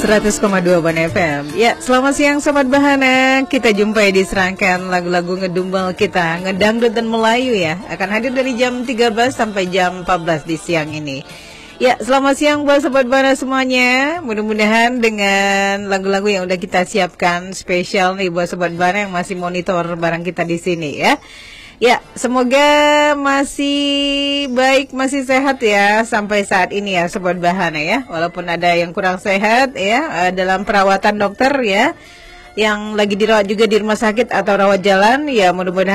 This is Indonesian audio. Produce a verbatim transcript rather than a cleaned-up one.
seratus koma dua Ban F M. Ya, selamat siang Sobat Bahana. Kita jumpai di serangkaian lagu-lagu ngedumbel kita, ngedangdut dan Melayu ya. Akan hadir dari jam tiga belas sampai jam empat belas di siang ini. Ya, selamat siang buat Sobat Bahana semuanya. Mudah-mudahan dengan lagu-lagu yang udah kita siapkan spesial nih buat Sobat Bahana yang masih monitor barang kita di sini ya. Ya, semoga masih baik, masih sehat ya sampai saat ini ya Sobat Bahana ya. Walaupun ada yang kurang sehat ya dalam perawatan dokter ya, yang lagi dirawat juga di rumah sakit atau rawat jalan ya, mudah-mudahan